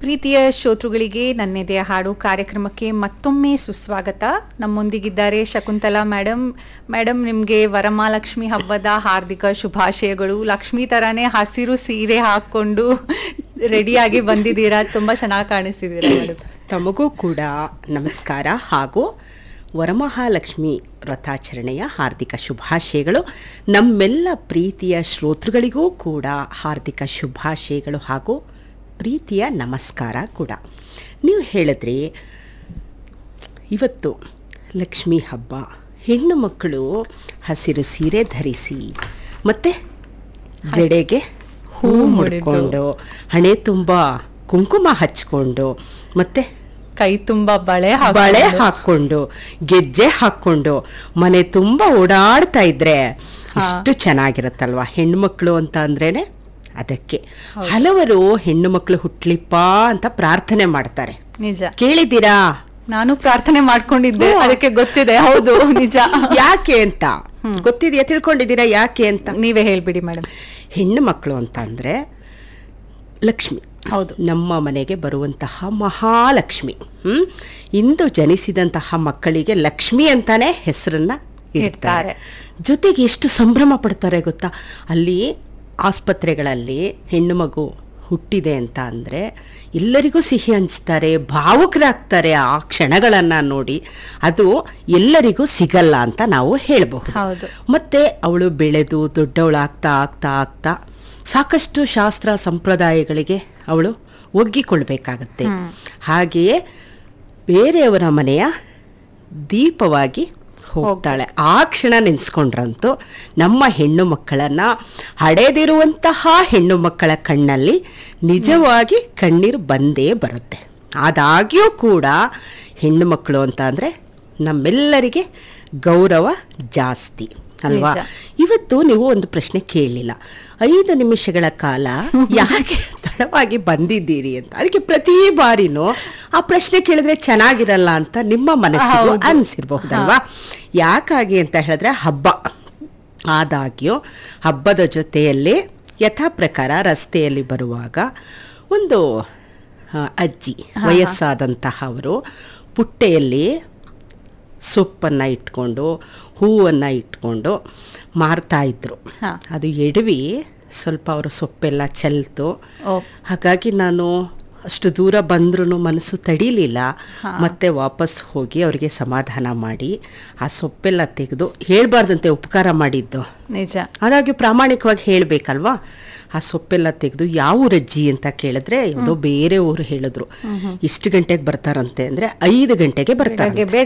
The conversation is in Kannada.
ಪ್ರೀತಿಯ ಶ್ರೋತೃಗಳಿಗೆ ನನ್ನೆದೆಯ ಹಾಡು ಕಾರ್ಯಕ್ರಮಕ್ಕೆ ಮತ್ತೊಮ್ಮೆ ಸುಸ್ವಾಗತ. ನಮ್ಮೊಂದಿಗಿದ್ದಾರೆ ಶಕುಂತಲಾ ಮೇಡಮ್ ನಿಮಗೆ ವರಮಹಾಲಕ್ಷ್ಮಿ ಹಬ್ಬದ ಹಾರ್ದಿಕ ಶುಭಾಶಯಗಳು. ಲಕ್ಷ್ಮಿ ತರಾನೇ ಹಸಿರು ಸೀರೆ ಹಾಕೊಂಡು ರೆಡಿಯಾಗಿ ಬಂದಿದ್ದೀರಾ, ತುಂಬಾ ಚೆನ್ನಾಗಿ ಕಾಣಿಸ್ತಿದ್ದೀರಾ ಮೇಡಮ್. ತಮಗೂ ಕೂಡ ನಮಸ್ಕಾರ ಹಾಗೂ ವರಮಹಾಲಕ್ಷ್ಮಿ ವ್ರತಾಚರಣೆಯ ಹಾರ್ದಿಕ ಶುಭಾಶಯಗಳು. ನಮ್ಮೆಲ್ಲ ಪ್ರೀತಿಯ ಶ್ರೋತೃಗಳಿಗೂ ಕೂಡ ಹಾರ್ದಿಕ ಶುಭಾಶಯಗಳು ಹಾಗೂ ಪ್ರೀತಿಯ ನಮಸ್ಕಾರ ಕೂಡ. ನೀವು ಹೇಳಿದ್ರಿ ಇವತ್ತು ಲಕ್ಷ್ಮೀ ಹಬ್ಬ, ಹೆಣ್ಣು ಮಕ್ಕಳು ಹಸಿರು ಸೀರೆ ಧರಿಸಿ ಮತ್ತು ಜಡೆಗೆ ಹೂ ಮುಡ್ಕೊಂಡು ಹಣೆ ತುಂಬ ಕುಂಕುಮ ಹಚ್ಕೊಂಡು ಮತ್ತು ಕೈ ತುಂಬ ಬಳೆ ಹಾಕ್ಕೊಂಡು ಗೆಜ್ಜೆ ಹಾಕ್ಕೊಂಡು ಮನೆ ತುಂಬ ಓಡಾಡ್ತಾ ಇದ್ರೆ ಎಷ್ಟು ಚೆನ್ನಾಗಿರುತ್ತಲ್ವಾ. ಹೆಣ್ಮಕ್ಳು ಅಂತ ಅಂದ್ರೇನೆ ಅದಕ್ಕೆ ಹಲವರು ಹೆಣ್ಣು ಮಕ್ಕಳು ಹುಟ್ಲಿಪ್ಪ ಅಂತ ಪ್ರಾರ್ಥನೆ ಮಾಡ್ತಾರೆ. ನಿಜ, ಕೇಳಿದ್ದೀರಾ? ನಾನು ಪ್ರಾರ್ಥನೆ ಮಾಡ್ಕೊಂಡಿದ್ದೆ, ಅದಕ್ಕೆ ಗೊತ್ತಿದೆ. ಹೌದು, ನಿಜ. ಯಾಕೆ ಅಂತ ಗೊತ್ತಿದೆಯಾ? ತಿಳ್ಕೊಂಡಿದ್ದೀರಾ ಯಾಕೆ ಅಂತ? ನೀವೇ ಹೇಳ್ಬಿಡಿ ಮೇಡಮ್. ಹೆಣ್ಣು ಮಕ್ಕಳು ಅಂತ ಅಂದ್ರೆ ಲಕ್ಷ್ಮಿ, ಹೌದು, ನಮ್ಮ ಮನೆಗೆ ಬರುವಂತಹ ಮಹಾಲಕ್ಷ್ಮಿ. ಇಂದು ಜನಿಸಿದಂತಹ ಮಕ್ಕಳಿಗೆ ಲಕ್ಷ್ಮಿ ಅಂತಾನೆ ಹೆಸರನ್ನ ಇಡ್ತಾರೆ. ಜೊತೆಗೆ ಎಷ್ಟು ಸಂಭ್ರಮ ಪಡ್ತಾರೆ ಗೊತ್ತಾ? ಅಲ್ಲಿ ಆಸ್ಪತ್ರೆಗಳಲ್ಲಿ ಹೆಣ್ಣು ಮಗು ಹುಟ್ಟಿದೆ ಅಂತ ಅಂದರೆ ಎಲ್ಲರಿಗೂ ಸಿಹಿ ಹಂಚ್ತಾರೆ, ಭಾವುಕರಾಗ್ತಾರೆ. ಆ ಕ್ಷಣಗಳನ್ನು ನೋಡಿ ಅದು ಎಲ್ಲರಿಗೂ ಸಿಗಲ್ಲ ಅಂತ ನಾವು ಹೇಳಬಹುದು. ಮತ್ತೆ ಅವಳು ಬೆಳೆದು ದೊಡ್ಡವಳಾಗ್ತಾ ಆಗ್ತಾ ಆಗ್ತಾ ಸಾಕಷ್ಟು ಶಾಸ್ತ್ರ ಸಂಪ್ರದಾಯಗಳಿಗೆ ಅವಳು ಒಗ್ಗಿಕೊಳ್ಬೇಕಾಗತ್ತೆ. ಹಾಗೆಯೇ ಬೇರೆಯವರ ಮನೆಯ ದೀಪವಾಗಿ ಹೋಗ್ತಾಳೆ. ಆ ಕ್ಷಣ ನೆನೆಸ್ಕೊಂಡ್ರಂತೂ ನಮ್ಮ ಹೆಣ್ಣು ಮಕ್ಕಳನ್ನ ಹಡೆದಿರುವಂತಹ ಹೆಣ್ಣು ಮಕ್ಕಳ ಕಣ್ಣಲ್ಲಿ ನಿಜವಾಗಿ ಕಣ್ಣೀರು ಬಂದೇ ಬರುತ್ತೆ. ಆದಾಗ್ಯೂ ಕೂಡ ಹೆಣ್ಣು ಮಕ್ಕಳು ಅಂತ ಅಂದರೆ ನಮ್ಮೆಲ್ಲರಿಗೆ ಗೌರವ ಜಾಸ್ತಿ ಅಲ್ವಾ? ಇವತ್ತು ನೀವು ಒಂದು ಪ್ರಶ್ನೆ ಕೇಳಲಿಲ್ಲ, 5 ನಿಮಿಷಗಳ ಕಾಲ ಯಾಕೆ ತಡವಾಗಿ ಬಂದಿದ್ದೀರಿ ಅಂತ. ಅದಕ್ಕೆ ಪ್ರತಿ ಬಾರಿನೂ ಆ ಪ್ರಶ್ನೆ ಕೇಳಿದ್ರೆ ಚೆನ್ನಾಗಿರಲ್ಲ ಅಂತ ನಿಮ್ಮ ಮನಸ್ಸಿಗೂ ಅನಿಸಿರಬಹುದಲ್ವಾ? ಯಾಕಾಗಿ ಅಂತ ಹೇಳಿದ್ರೆ ಹಬ್ಬ ಆದಾಗ್ಯೂ ಹಬ್ಬದ ಜೊತೆಯಲ್ಲಿ ಯಥಾ ಪ್ರಕಾರ ರಸ್ತೆಯಲ್ಲಿ ಬರುವಾಗ ಒಂದು ಅಜ್ಜಿ ವಯಸ್ಸಾದಂತಹವರು ಪುಟ್ಟೆಯಲ್ಲಿ ಸೊಪ್ಪನ್ನು ಇಟ್ಕೊಂಡು ಹೂವನ್ನು ಇಟ್ಕೊಂಡು ಮಾರ್ತಾ ಇದ್ರು. ಅದು ಎಡವಿ ಸ್ವಲ್ಪ ಅವರು ಸೊಪ್ಪೆಲ್ಲ ಚೆಲ್ತು. ಹಾಗಾಗಿ ನಾನು ಅಷ್ಟು ದೂರ ಬಂದ್ರೂ ಮನಸ್ಸು ತಡೀಲಿಲ್ಲ. ಮತ್ತೆ ವಾಪಸ್ ಹೋಗಿ ಅವರಿಗೆ ಸಮಾಧಾನ ಮಾಡಿ ಆ ಸೊಪ್ಪೆಲ್ಲ ತೆಗೆದು, ಹೇಳ್ಬಾರ್ದಂತೆ ಉಪಕಾರ ಮಾಡಿದ್ದು ನಿಜ, ಹಾಗಾಗಿ ಪ್ರಾಮಾಣಿಕವಾಗಿ ಹೇಳಬೇಕಲ್ವಾ. ಆ ಸೊಪ್ಪೆಲ್ಲ ತೆಗೆದು ಯಾವ ಊರಜ್ಜಿ ಅಂತ ಕೇಳಿದ್ರೆ ಯಾವುದೋ ಬೇರೆ ಊರು ಹೇಳಿದ್ರು. ಇಷ್ಟು ಗಂಟೆಗೆ ಬರ್ತಾರಂತೆ ಅಂದರೆ 5 ಗಂಟೆಗೆ ಬರ್ತಾರೆ.